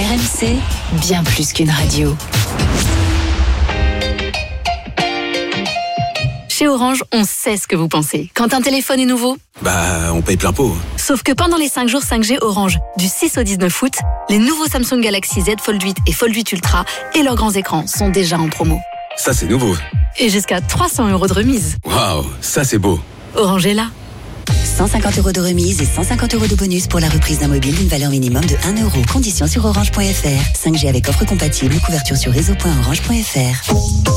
RMC, bien plus qu'une radio. Chez Orange, on sait ce que vous pensez. Quand un téléphone est nouveau, on paye plein pot. Sauf que pendant les 5 jours 5G Orange, du 6 au 19 août, les nouveaux Samsung Galaxy Z Fold 8 et Fold 8 Ultra et leurs grands écrans sont déjà en promo. Ça, c'est nouveau. Et jusqu'à 300 € de remise. Waouh, ça c'est beau. Orange est là. 150 € de remise et 150 € de bonus pour la reprise d'un mobile d'une valeur minimum de 1 €. Conditions sur orange.fr. 5G avec offre compatible, couverture sur réseau.orange.fr.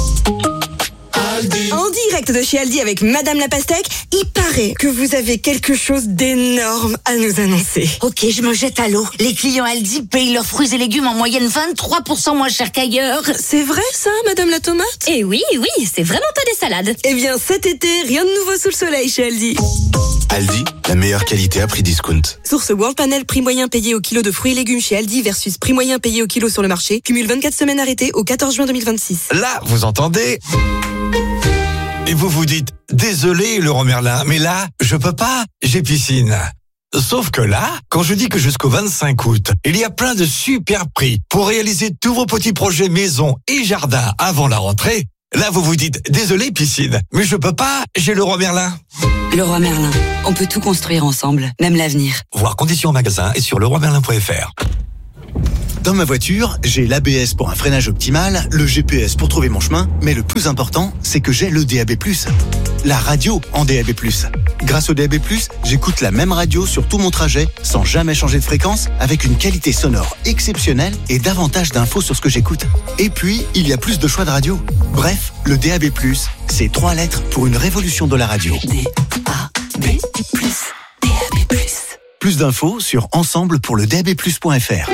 En direct de chez Aldi avec Madame la Pastèque, il paraît que vous avez quelque chose d'énorme à nous annoncer. Ok, je me jette à l'eau. Les clients Aldi payent leurs fruits et légumes en moyenne 23% moins cher qu'ailleurs. C'est vrai ça, Madame la Tomate ? Eh oui, c'est vraiment pas des salades. Eh bien cet été, rien de nouveau sous le soleil chez Aldi. Aldi, la meilleure qualité à prix discount. Source World Panel, prix moyen payé au kilo de fruits et légumes chez Aldi versus prix moyen payé au kilo sur le marché. Cumule 24 semaines arrêtées au 14 juin 2026. Là, vous entendez ? Et vous vous dites, désolé Laurent Merlin, mais là, je peux pas, j'ai piscine. Sauf que là, quand je dis que jusqu'au 25 août, il y a plein de super prix pour réaliser tous vos petits projets maison et jardin avant la rentrée, là vous vous dites, désolé piscine, mais je peux pas, j'ai Leroy Merlin. Leroy Merlin, on peut tout construire ensemble, même l'avenir. Voir conditions en magasin et sur leroymerlin.fr. Dans ma voiture, j'ai l'ABS pour un freinage optimal, le GPS pour trouver mon chemin, mais le plus important, c'est que j'ai le DAB+. La radio en DAB+. Grâce au DAB+, j'écoute la même radio sur tout mon trajet, sans jamais changer de fréquence, avec une qualité sonore exceptionnelle et davantage d'infos sur ce que j'écoute. Et puis, il y a plus de choix de radio. Bref, le DAB+, c'est 3 lettres pour une révolution de la radio. DAB+. Plus d'infos sur ensemblepourledabplus.fr.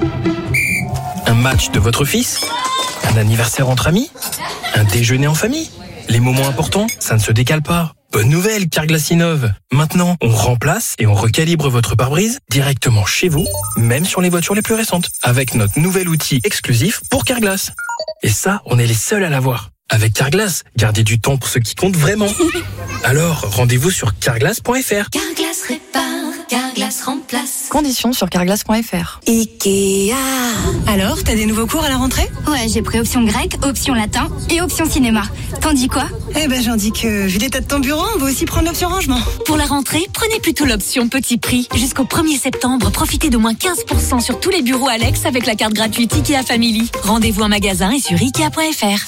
Un match de votre fils ? Un anniversaire entre amis ? Un déjeuner en famille ? Les moments importants, ça ne se décale pas. Bonne nouvelle, Carglass innove. Maintenant, on remplace et on recalibre votre pare-brise directement chez vous, même sur les voitures les plus récentes, avec notre nouvel outil exclusif pour Carglass. Et ça, on est les seuls à l'avoir. Avec Carglass, gardez du temps pour ce qui compte vraiment. Alors, rendez-vous sur carglass.fr. Carglass répare, Carglass remplace. Conditions sur carglass.fr. Ikea. Alors, t'as des nouveaux cours à la rentrée ? Ouais, j'ai pris option grec, option latin et option cinéma. T'en dis quoi ? Eh ben, j'en dis que, vu l'état de ton bureau, on va aussi prendre l'option rangement. Pour la rentrée, prenez plutôt l'option petit prix. Jusqu'au 1er septembre, profitez d'au moins 15% sur tous les bureaux Alex avec la carte gratuite Ikea Family. Rendez-vous en magasin et sur Ikea.fr.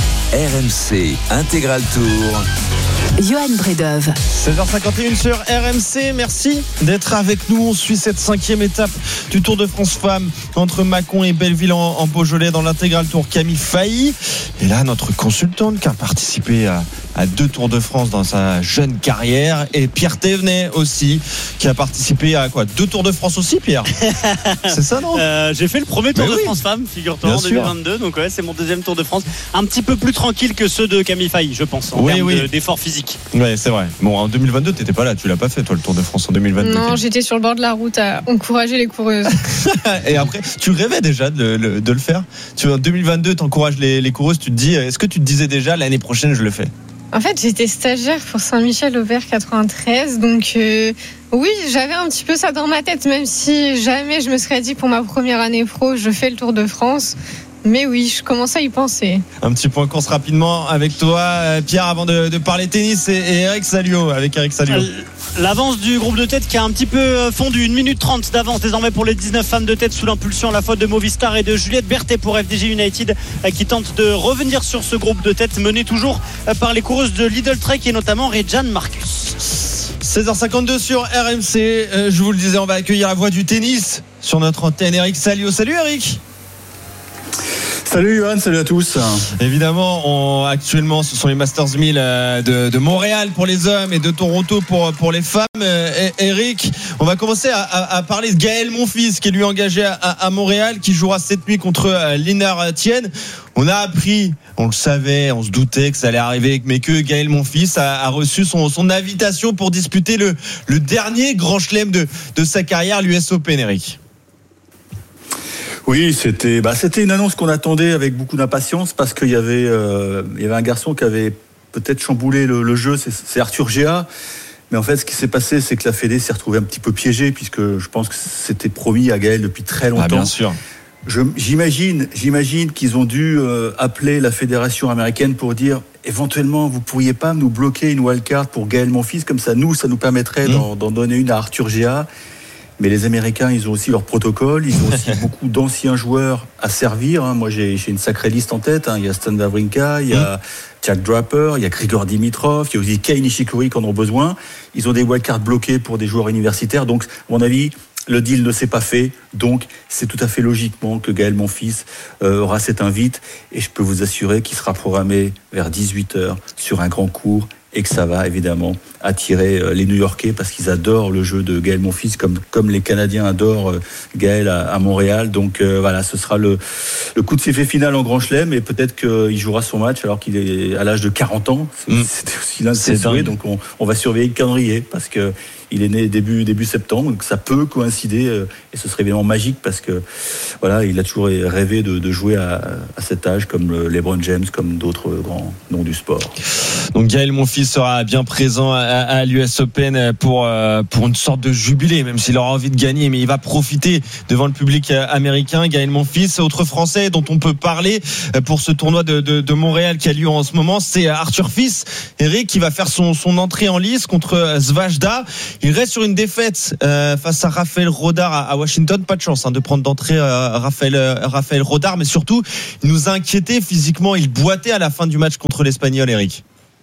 RMC Intégral Tour. Johan Bredov. 16h51 sur RMC, merci d'être avec nous. On suit cette 5e étape du Tour de France Femmes entre Mâcon et Belleville en Beaujolais dans l'Intégral Tour. Camille Failly et là notre consultante qui a participé à 2 Tours de France dans sa jeune carrière, et Pierre Thévenet aussi qui a participé à 2 Tours de France aussi, Pierre. C'est ça, non? J'ai fait le premier Tour de France Femmes, figure-toi, en 2022, donc ouais, c'est mon 2e Tour de France, un petit peu plus tranquille que ceux de Camille Failly, je pense, en termes d'effort physique. Ouais, c'est vrai. Bon, en 2022 t'étais pas là, tu l'as pas fait toi le Tour de France en 2022? Non, j'étais sur le bord de la route à encourager les coureuses. Et après, tu rêvais déjà de le faire? En 2022 t'encourages les coureuses, tu te dis, est-ce que tu te disais déjà l'année prochaine je le fais? En fait, j'étais stagiaire pour Saint-Michel-Aubert 93, donc oui, j'avais un petit peu ça dans ma tête, même si jamais je me serais dit pour ma première année pro, je fais le Tour de France. Mais oui, je commence à y penser. Un petit point course rapidement avec toi, Pierre, avant de parler tennis et Eric Salio, avec Eric Salio. L'avance du groupe de tête qui a un petit peu fondu, 1 minute 30 d'avance désormais pour les 19 femmes de tête sous l'impulsion à la fois de Movistar et de Juliette Berthet pour FDJ United qui tente de revenir sur ce groupe de tête mené toujours par les coureuses de Lidl Trek et notamment Rejane Marcus. 16h52 sur RMC, je vous le disais, on va accueillir la voix du tennis sur notre antenne, Eric Salio. Salut Eric. Salut Johan, salut à tous. Évidemment, actuellement, ce sont les Masters 1000 de Montréal pour les hommes et de Toronto pour les femmes. Eric, on va commencer à parler de Gaël Monfils qui est lui engagé à Montréal, qui jouera cette nuit contre Lennart Thienne. On a appris, on le savait, on se doutait que ça allait arriver, mais que Gaël Monfils a reçu son invitation pour disputer le dernier grand chelem de sa carrière, l'US Open, Eric. Oui, c'était une annonce qu'on attendait avec beaucoup d'impatience parce qu'il y avait un garçon qui avait peut-être chamboulé le jeu, c'est Arthur Géa. Mais en fait, ce qui s'est passé, c'est que la Fédé s'est retrouvée un petit peu piégée puisque je pense que c'était promis à Gaël depuis très longtemps. Ah, bien sûr. J'imagine qu'ils ont dû appeler la fédération américaine pour dire éventuellement vous pourriez pas nous bloquer une wildcard pour Gaël Monfils, comme ça nous permettrait d'en donner une à Arthur Géa. Mais les Américains, ils ont aussi leur protocole, ils ont aussi beaucoup d'anciens joueurs à servir. Moi, j'ai une sacrée liste en tête. Il y a Stan Wawrinka, il y a Jack Draper, il y a Grigor Dimitrov, il y a aussi Kei Nishikori qui en ont besoin. Ils ont des wildcards bloqués pour des joueurs universitaires. Donc, à mon avis, le deal ne s'est pas fait. Donc, c'est tout à fait logiquement que Gaël Monfils aura cette invite. Et je peux vous assurer qu'il sera programmé vers 18h sur un grand court. Et que ça va évidemment attirer les New-Yorkais parce qu'ils adorent le jeu de Gaël Monfils comme les Canadiens adorent Gaël à Montréal. Donc voilà, ce sera le coup de sifflet final en Grand Chelem et peut-être qu'il jouera son match alors qu'il est à l'âge de 40 ans. C'était aussi l'un de ses souhaits. Donc on va surveiller le calendrier parce que il est né début septembre, donc ça peut coïncider et ce serait évidemment magique parce que voilà, il a toujours rêvé de jouer à cet âge comme LeBron James, comme d'autres grands noms du sport. Donc Gaël Monfils sera bien présent à l'US Open pour une sorte de jubilé, même s'il aura envie de gagner, mais il va profiter devant le public américain. Gaël Monfils, autre Français dont on peut parler pour ce tournoi de Montréal qui a lieu en ce moment, c'est Arthur Fils, Eric, qui va faire son entrée en lice contre Zvajda. Il reste sur une défaite face à Raphaël Rodar à Washington. Pas de chance de prendre d'entrée Raphaël Rodar, mais surtout il nous a inquiété physiquement. Il boitait à la fin du match contre l'Espagnol, Eric.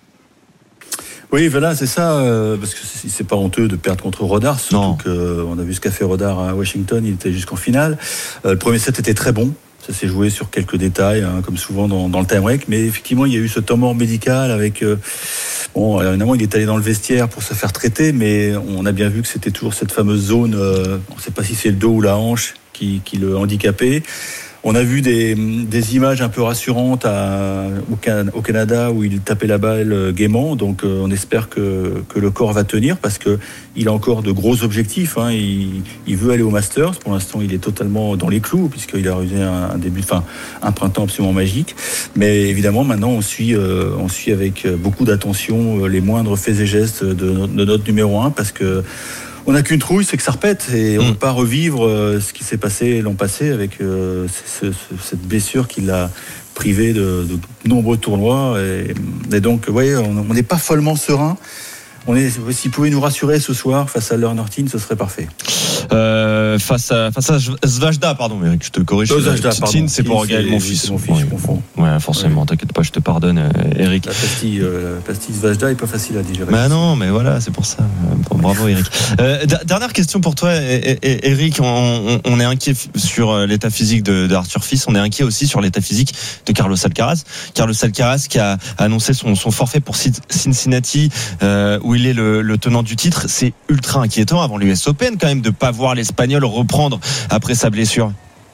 Oui, voilà, c'est ça, parce que c'est pas honteux de perdre contre Rodar, surtout qu'on a vu ce qu'a fait Rodar à Washington, il était jusqu'en finale. Le premier set était très bon, ça s'est joué sur quelques détails, comme souvent dans le time break, mais effectivement, il y a eu ce temps mort médical avec... évidemment, il est allé dans le vestiaire pour se faire traiter, mais on a bien vu que c'était toujours cette fameuse zone, on ne sait pas si c'est le dos ou la hanche qui le handicapait. On a vu des images un peu rassurantes au Canada où il tapait la balle gaiement. Donc on espère que le corps va tenir parce que il a encore de gros objectifs. Il veut aller au Masters. Pour l'instant, il est totalement dans les clous puisqu'il a réussi un printemps absolument magique. Mais évidemment, maintenant, on suit avec beaucoup d'attention les moindres faits et gestes de notre numéro 1 parce que on n'a qu'une trouille, c'est que ça repète et on ne peut pas revivre ce qui s'est passé l'an passé avec cette blessure qui l'a privé de nombreux tournois. Et donc, ouais, on n'est pas follement serein. S'il pouvait nous rassurer ce soir face à Lerner Tin, ce serait parfait. Face à Zvajda, pardon, Eric, je te corrige. Tin, c'est pour Gaël Monfils. Je confonds. Ouais, forcément, t'inquiète pas, je te pardonne, Eric. La pastille Zvajda est pas facile à digérer. Bah non, mais voilà, c'est pour ça. Bon, bravo, Eric. Dernière question pour toi, Eric. On est inquiet sur l'état physique de Arthur Fils. On est inquiet aussi sur l'état physique de Carlos Alcaraz. Carlos Alcaraz qui a annoncé son forfait pour Cincinnati, où il est le tenant du titre. C'est ultra inquiétant avant l'US Open quand même de pas voir l'Espagnol reprendre après sa blessure.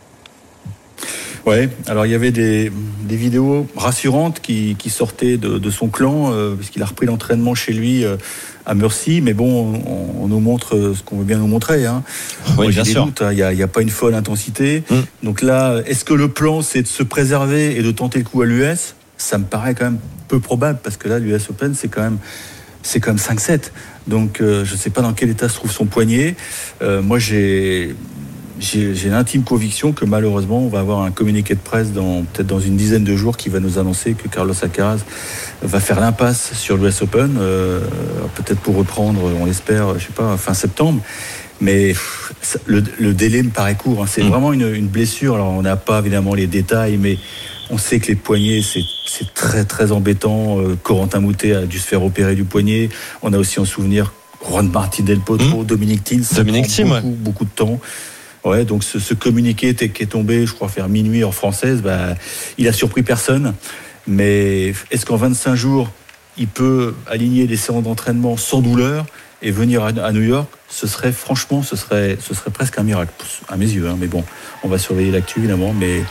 Ouais, alors il y avait des vidéos rassurantes qui sortaient de son clan puisqu'il a repris l'entraînement chez lui à Mercy, mais bon, on nous montre ce qu'on veut bien nous montrer. Oui, bien sûr. Il n'y a pas une folle intensité. Donc là, est-ce que le plan c'est de se préserver et de tenter le coup à l'US ? Ça me paraît quand même peu probable parce que là, l'US Open c'est quand même 5-7. Donc je ne sais pas dans quel état se trouve son poignet. Moi j'ai l'intime conviction que malheureusement on va avoir un communiqué de presse peut-être dans une dizaine de jours qui va nous annoncer que Carlos Alcaraz va faire l'impasse sur l'US Open, peut-être pour reprendre, on l'espère, je sais pas, fin septembre. Mais le délai me paraît court. C'est vraiment une blessure. Alors on n'a pas évidemment les détails, mais on sait que les poignets, c'est très très embêtant. Corentin Moutet a dû se faire opérer du poignet. On a aussi en souvenir Juan Martín del Potro, Dominic Thiem. Ça prend beaucoup de temps. Ouais, donc ce communiqué qui est tombé, je crois, vers minuit heure française, il a surpris personne. Mais est-ce qu'en 25 jours, il peut aligner les séances d'entraînement sans douleur et venir à New York? Ce serait presque un miracle à mes yeux. Mais bon, on va surveiller l'actu évidemment. Mais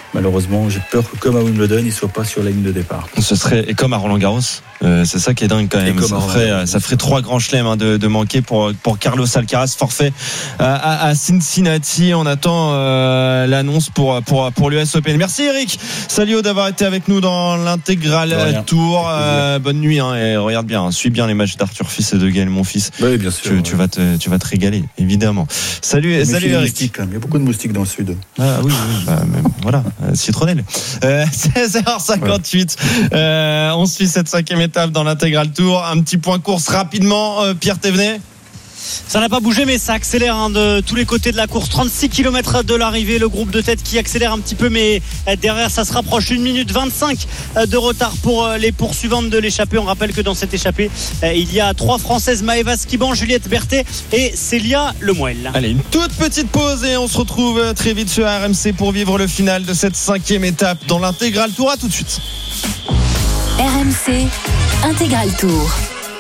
malheureusement, j'ai peur que comme à Wimbledon, il ne soit pas sur la ligne de départ. Ce serait, et comme à Roland-Garros, c'est ça qui est dingue quand même. Ça ferait 3 grands chelems de manquer pour Carlos Alcaraz, forfait à Cincinnati. On attend l'annonce pour l'US Open. Merci Eric Salio d'avoir été avec nous dans l'intégral tour. Bonne nuit et regarde bien, suis bien les matchs d'Arthur Fils et de Gaël Monfils. Oui, bien sûr. Tu vas te régaler, évidemment. Salut Eric. Il y a beaucoup de moustiques dans le sud. Ah oui, voilà, citronnelle. 16h58. On suit cette 5e étape dans l'intégral tour. Un petit point course rapidement, Pierre Thévenet. Ça n'a pas bougé, mais ça accélère de tous les côtés de la course. 36 km de l'arrivée, le groupe de tête qui accélère un petit peu, mais derrière ça se rapproche. 1 minute 25 de retard pour les poursuivantes de l'échappée. On rappelle que dans cette échappée, il y a 3 Françaises, Maëva Skiban, Juliette Berthet et Célia Lemoelle. Allez, une toute petite pause et on se retrouve très vite sur RMC pour vivre le final de cette 5e étape dans l'intégral tour. À tout de suite. RMC Intégral Tour.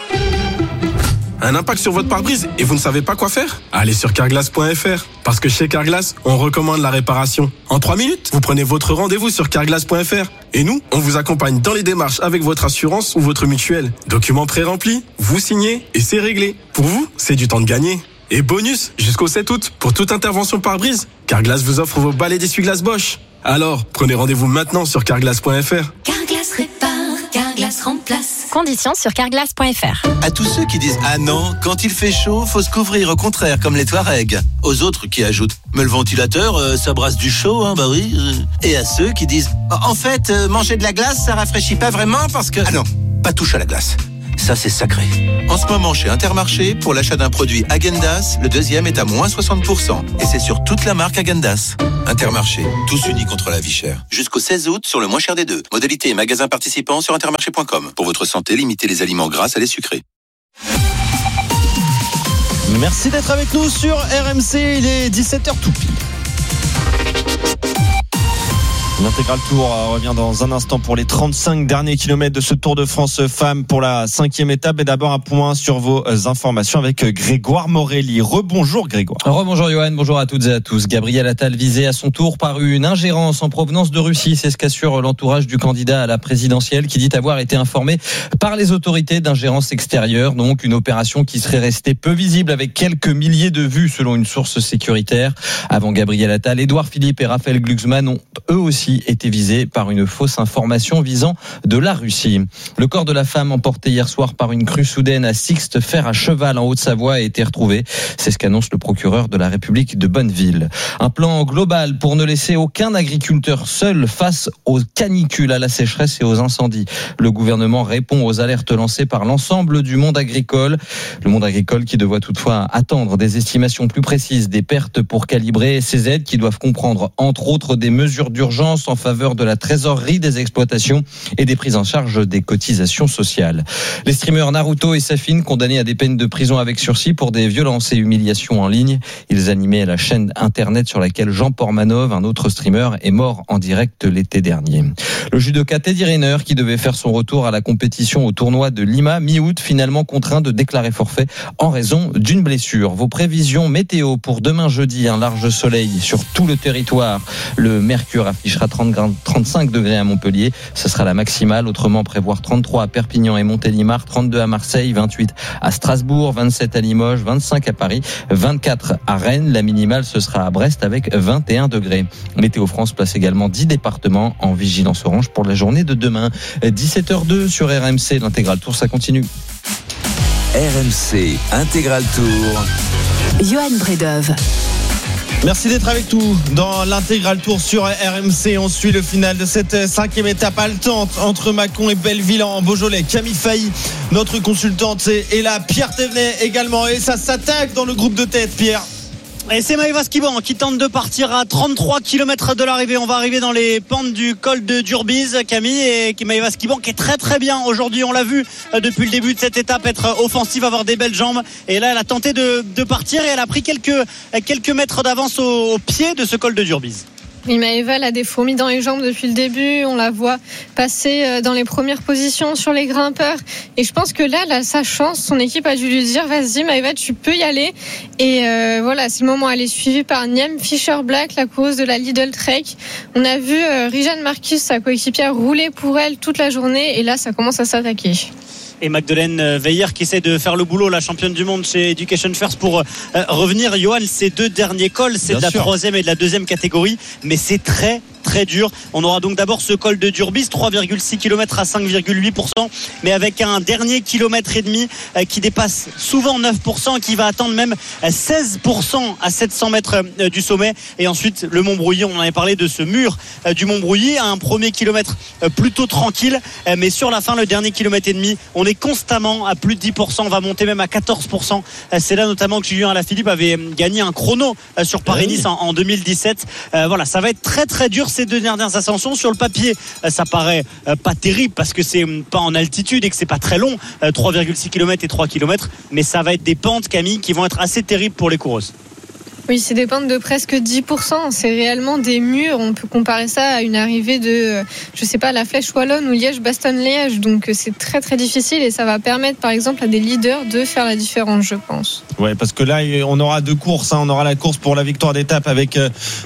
Un impact sur votre pare-brise et vous ne savez pas quoi faire ? Allez sur carglass.fr. Parce que chez Carglass, on recommande la réparation. En 3 minutes, vous prenez votre rendez-vous sur carglass.fr. Et nous, on vous accompagne dans les démarches avec votre assurance ou votre mutuelle. Documents pré-remplis, vous signez et c'est réglé. Pour vous, c'est du temps de gagner. Et bonus, jusqu'au 7 août, pour toute intervention pare-brise, Carglass vous offre vos balais d'essuie-glace Bosch. Alors, prenez rendez-vous maintenant sur carglass.fr. Carglass répare, Carglass remplace. Conditions sur carglass.fr. À tous ceux qui disent « Ah non, quand il fait chaud, faut se couvrir, au contraire, comme les Touaregs ». Aux autres qui ajoutent « Mais le ventilateur, ça brasse du chaud, hein, bah oui ». Et à ceux qui disent « En fait, manger de la glace, ça rafraîchit pas vraiment parce que… » Ah non, pas touche à la glace. Ça, c'est sacré. En ce moment, chez Intermarché, pour l'achat d'un produit Häagen-Dazs, le deuxième est à moins 60%. Et c'est sur toute la marque Häagen-Dazs. Intermarché, tous unis contre la vie chère. Jusqu'au 16 août, sur le moins cher des deux. Modalité et magasins participants sur intermarché.com. Pour votre santé, limitez les aliments gras à les sucrés. Merci d'être avec nous sur RMC. Il est 17h tout pile. L'intégral tour revient dans un instant pour les 35 derniers kilomètres de ce Tour de France femmes pour la 5e étape. Et d'abord un point sur vos informations avec Grégoire Morelli. Rebonjour Grégoire. Rebonjour Johan, bonjour à toutes et à tous. Gabriel Attal visé à son tour par une ingérence en provenance de Russie. C'est ce qu'assure l'entourage du candidat à la présidentielle qui dit avoir été informé par les autorités d'ingérence extérieure. Donc une opération qui serait restée peu visible avec quelques milliers de vues selon une source sécuritaire. Avant Gabriel Attal, Édouard Philippe et Raphaël Glucksmann ont eux aussi été visés par une fausse information visant de la Russie. Le corps de la femme emporté hier soir par une crue soudaine à Sixte, fer à cheval en Haute-Savoie a été retrouvé. C'est ce qu'annonce le procureur de la République de Bonneville. Un plan global pour ne laisser aucun agriculteur seul face aux canicules, à la sécheresse et aux incendies. Le gouvernement répond aux alertes lancées par l'ensemble du monde agricole. Le monde agricole qui devra toutefois attendre des estimations plus précises des pertes pour calibrer ces aides qui doivent comprendre entre autres des mesures d'urgence en faveur de la trésorerie des exploitations et des prises en charge des cotisations sociales. Les streamers Naruto et Safin condamnés à des peines de prison avec sursis pour des violences et humiliations en ligne. Ils animaient la chaîne internet sur laquelle Jean Pormanov, un autre streamer, est mort en direct l'été dernier. Le judoka Teddy Riner, qui devait faire son retour à la compétition au tournoi de Lima mi-août, finalement contraint de déclarer forfait en raison d'une blessure. Vos prévisions météo pour demain jeudi, un large soleil sur tout le territoire. Le mercure affichera 35 degrés à Montpellier, ce sera la maximale. Autrement, prévoir 33 à Perpignan et Montélimar, 32 à Marseille, 28 à Strasbourg, 27 à Limoges, 25 à Paris, 24 à Rennes. La minimale, ce sera à Brest avec 21 degrés. Météo France place également 10 départements en vigilance orange pour la journée de demain. 17h02 sur RMC, l'intégral tour, ça continue. RMC Intégral Tour. Johan Bredov. Merci d'être avec nous dans l'intégral tour sur RMC. On suit le final de cette 5e étape haletante entre Mâcon et Belleville en Beaujolais. Camille Failly, notre consultante, est là. Pierre Thévenet également. Et ça s'attaque dans le groupe de tête, Pierre. Et c'est Maëva Skiban qui tente de partir à 33 km de l'arrivée. On va arriver dans les pentes du col de Durbiz, Camille, et Maëva Skiban qui est très très bien aujourd'hui. On l'a vu depuis le début de cette étape être offensive, avoir des belles jambes. Et là, elle a tenté de partir et elle a pris quelques mètres d'avance au pied de ce col de Durbiz. Oui, Maëva elle a des fourmis dans les jambes depuis le début. On la voit passer dans les premières positions sur les grimpeurs. Et je pense que là, elle a sa chance. Son équipe a dû lui dire vas-y Maëva, tu peux y aller. Et voilà, c'est le moment. Elle est suivie par Niamh Fisher-Black, la coureuse de la Lidl Trek. On a vu Rijan Marcus, sa coéquipière, rouler pour elle toute la journée. Et là, ça commence à s'attaquer. Et Magdalene Weyer qui essaie de faire le boulot, la championne du monde chez Education First pour revenir. Johan, ces 2 derniers cols, c'est de la 3e et de la 2e catégorie, mais c'est très dur. On aura donc d'abord ce col de Durbis, 3,6 km à 5,8%, mais avec un dernier kilomètre et demi qui dépasse souvent 9%, qui va atteindre même 16% à 700 mètres du sommet. Et ensuite le Montbrouilly, on en avait parlé de ce mur du Montbrouilly, un premier kilomètre plutôt tranquille, mais sur la fin, le dernier kilomètre et demi, on est constamment à plus de 10%, on va monter même à 14%. C'est là notamment que Julien Alaphilippe avait gagné un chrono sur Paris-Nice en 2017. Voilà, ça va être très dur ces 2 dernières ascensions. Sur le papier, ça paraît pas terrible parce que c'est pas en altitude et que c'est pas très long, 3,6 km et 3 km, mais ça va être des pentes, Camille, qui vont être assez terribles pour les coureuses. Oui, c'est des pentes de presque 10%. C'est réellement des murs. On peut comparer ça à une arrivée de, je sais pas, la Flèche Wallonne ou Liège-Bastogne-Liège. Donc c'est très difficile et ça va permettre par exemple à des leaders de faire la différence, je pense. Ouais, parce que là on aura 2 courses. On aura la course pour la victoire d'étape avec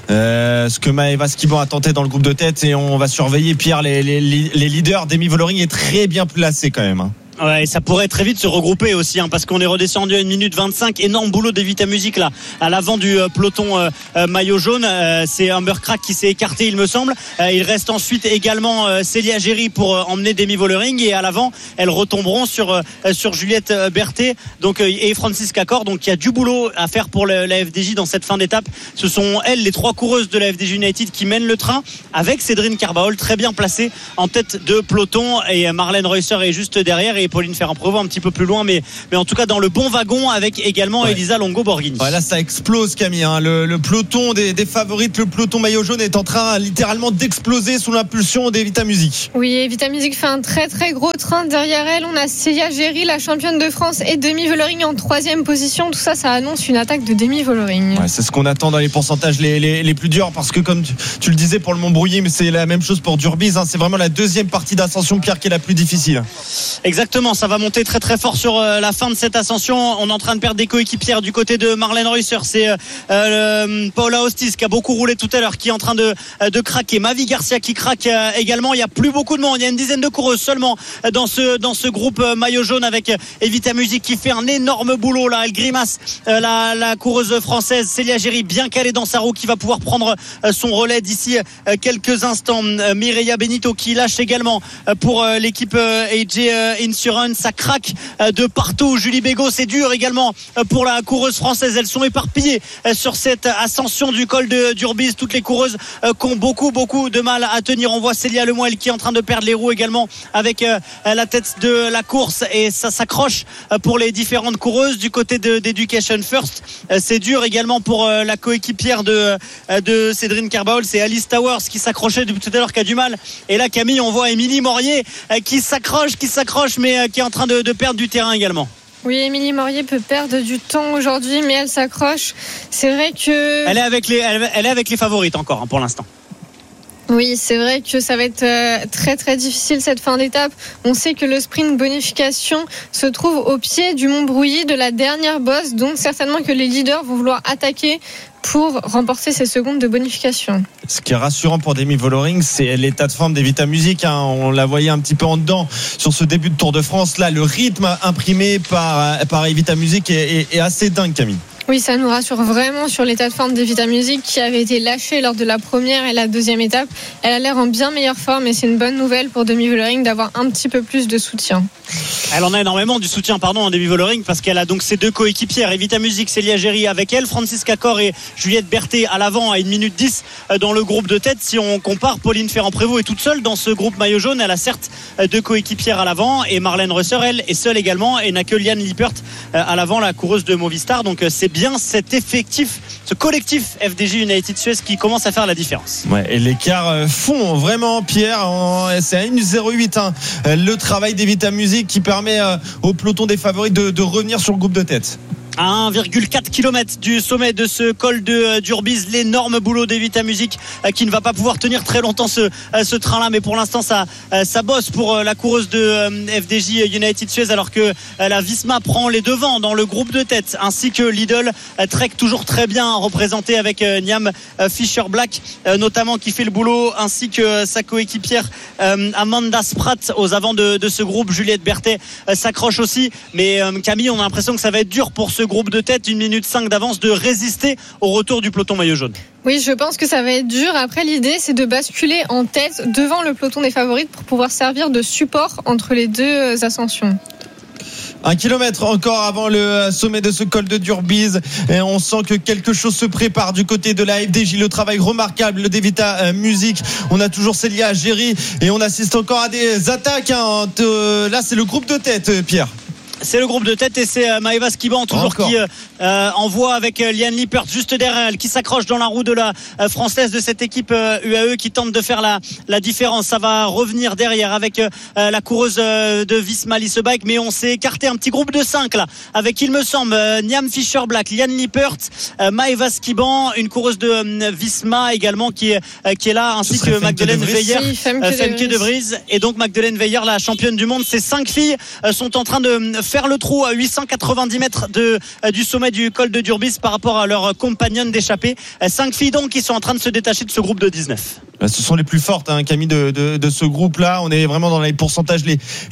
ce que Maëva Skiban a tenté dans le groupe de tête, et on va surveiller Pierre les leaders. Demi Vollering est très bien placé quand même. Ouais, ça pourrait très vite se regrouper aussi, parce qu'on est redescendu à 1 minute 25. Énorme boulot d'Evita Music là, à l'avant du peloton maillot jaune. C'est Amber Crack qui s'est écarté, il me semble. Il reste ensuite également Célia Géry pour emmener Demi Vollering, et à l'avant elles retomberont sur Juliette Berthet et Francis Cacor. Donc il y a du boulot à faire pour la FDJ dans cette fin d'étape. Ce sont elles, les 3 coureuses de la FDJ United, qui mènent le train, avec Cédrine Carbaol très bien placée en tête de peloton, et Marlène Reusser est juste derrière, et Pauline Ferrand-Prévot un petit peu plus loin, mais en tout cas dans le bon wagon, avec également Elisa Longo-Borghini. Ouais, là ça explose, Camille, le peloton des favorites, le peloton maillot jaune est en train littéralement d'exploser sous l'impulsion d'Evita Music. Oui, Evita Music fait un très gros train. Derrière elle, on a Célia Géry, la championne de France, et Demi Vollering en 3e position. Tout ça annonce une attaque de Demi Vollering. Ouais, c'est ce qu'on attend dans les pourcentages les plus durs, parce que comme tu le disais pour le Montbrouilly, mais c'est la même chose pour Durbis, c'est vraiment la 2e partie d'ascension, Pierre, qui est la plus difficile. Exactement, ça va monter très fort sur la fin de cette ascension. On est en train de perdre des coéquipières du côté de Marlène Reusser. C'est Paola Hostis qui a beaucoup roulé tout à l'heure, qui est en train de craquer. Mavi Garcia qui craque également. Il n'y a plus beaucoup de monde, il y a une dizaine de coureuses seulement dans ce groupe maillot jaune, avec Evita Music qui fait un énorme boulot là. Elle grimace, la coureuse française Célia Géry, bien calée dans sa roue, qui va pouvoir prendre son relais d'ici quelques instants. Mireia Benito qui lâche également pour l'équipe AJ Insurance. Ça craque de partout. Julie Bégaud, c'est dur également pour la coureuse française. Elles sont éparpillées sur cette ascension du col de Durbis. Toutes les coureuses qui ont beaucoup de mal à tenir. On voit Célia Lemoelle qui est en train de perdre les roues également, avec la tête de la course, et ça s'accroche pour les différentes coureuses du côté d'Education First. C'est dur également pour la coéquipière de Cédrine Carbaol. C'est Alice Towers qui s'accrochait depuis tout à l'heure, qui a du mal. Et là, Camille, on voit Émilie Morier qui s'accroche, mais qui est en train de perdre du terrain également. Oui, Émilie Morier peut perdre du temps aujourd'hui, mais elle s'accroche. C'est vrai que elle est avec les favorites encore, pour l'instant. Oui, c'est vrai que ça va être très difficile cette fin d'étape. On sait que le sprint bonification se trouve au pied du Montbrouilly, de la dernière bosse, donc certainement que les leaders vont vouloir attaquer pour remporter ces secondes de bonification. Ce qui est rassurant pour Demi Vollering, c'est l'état de forme d'Evita Music. On la voyait un petit peu en dedans sur ce début de Tour de France. Là, le rythme imprimé par Evita Music est assez dingue, Camille. Oui, ça nous rassure vraiment sur l'état de forme d'Evita Music, qui avait été lâchée lors de la première et la 2e étape. Elle a l'air en bien meilleure forme, et c'est une bonne nouvelle pour Demi Vollering d'avoir un petit peu plus de soutien. Elle en a énormément du soutien, Demi Vollering, parce qu'elle a donc ses 2 coéquipières, Evita Music, Célia Géry avec elle, Francis Cacor et Juliette Berthet à l'avant à 1 minute 10 dans le groupe de tête. Si on compare, Pauline Ferrand-Prévot est toute seule dans ce groupe maillot jaune. Elle a certes 2 coéquipières à l'avant, et Marlène Reusser, elle, est seule également, et n'a que Liane Lippert à l'avant, la coureuse de Movistar. Donc c'est bien cet effectif, ce collectif FDJ United Suez qui commence à faire la différence. Ouais, et l'écart fond vraiment, Pierre. C'est à 1,08 le travail d'Evita Music qui permet au peloton des favoris de revenir sur le groupe de tête. À 1,4 km du sommet de ce col de Durbise, l'énorme boulot d'Evita Music qui ne va pas pouvoir tenir très longtemps ce train-là, mais pour l'instant ça bosse pour la coureuse de FDJ United Suez, alors que la Visma prend les devants dans le groupe de tête, ainsi que Lidl Trek, toujours très bien représenté avec Niam Fisher Black notamment, qui fait le boulot, ainsi que sa coéquipière Amanda Spratt aux avants de ce groupe. Juliette Berthet s'accroche aussi, mais Camille, on a l'impression que ça va être dur pour ce groupe de tête, 1 minute 5 d'avance, de résister au retour du peloton maillot jaune. Oui, je pense que ça va être dur. Après, l'idée, c'est de basculer en tête devant le peloton des favorites pour pouvoir servir de support entre les deux ascensions. 1 kilomètre encore avant le sommet de ce col de Durbise, et on sent que quelque chose se prépare du côté de la FDJ. Le travail remarquable d'Evita Music. On a toujours Célia Géry et on assiste encore à des attaques. Là, c'est le groupe de tête, Pierre. C'est le groupe de tête et c'est Maëva Skiban toujours qui envoie avec Liane Lippert juste derrière elle, qui s'accroche dans la roue de la française de cette équipe UAE, qui tente de faire la différence. Ça va revenir derrière avec la coureuse de Visma Bike, mais on s'est écarté un petit groupe de 5 là, avec, il me semble, Niam Fisher Black, Liane Lippert, Maëva Skiban, une coureuse de Visma également qui est là, ainsi que Magdalene Weyer, Femke de Vries, et donc Magdalene Weyer, la championne du monde. Ces 5 filles sont en train de faire le trou à 890 mètres du sommet du col de Durbise par rapport à leur compagnonne d'échappée. 5 filles donc qui sont en train de se détacher de ce groupe de 19. Ce sont les plus fortes, Camille, de ce groupe-là. On est vraiment dans les pourcentages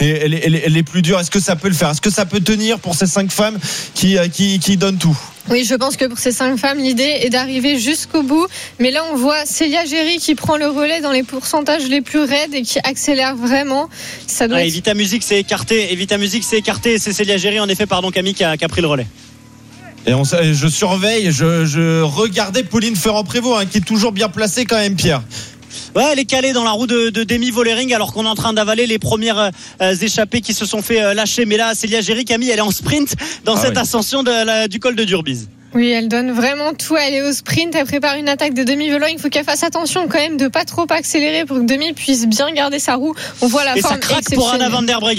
les plus durs. Est-ce que ça peut le faire? Est-ce que ça peut tenir pour ces 5 femmes qui donnent tout? Oui, je pense que pour ces 5 femmes, l'idée est d'arriver jusqu'au bout. Mais là, on voit Célia Géry qui prend le relais dans les pourcentages les plus raides et qui accélère vraiment. Ça doit Evita Music s'est écarté. C'est Célia Géry, en effet, Camille, qui a pris le relais. Et je surveille, je regardais Pauline Ferrand-Prévot, qui est toujours bien placée quand même, Pierre. Ouais, elle est calée dans la roue de Demi Vollering, alors qu'on est en train d'avaler les premières échappées qui se sont fait lâcher. Mais là, Célia Géry, Camille, elle est en sprint dans cette ascension du col de Durbise. Oui, elle donne vraiment tout. Elle est au sprint. Elle prépare une attaque de Demi Vollering. Il faut qu'elle fasse attention quand même de pas trop accélérer pour que Demi puisse bien garder sa roue. On voit la forme exceptionnelle. Et ça craque pour Anna van der Breggen.